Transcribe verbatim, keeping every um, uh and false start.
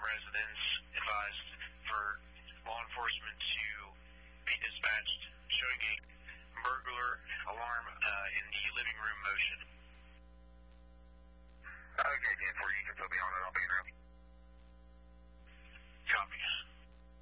residents advised for law enforcement to be dispatched, showing a burglar alarm uh, in the living room motion. Okay, ten four, you can put me on it. I'll be around.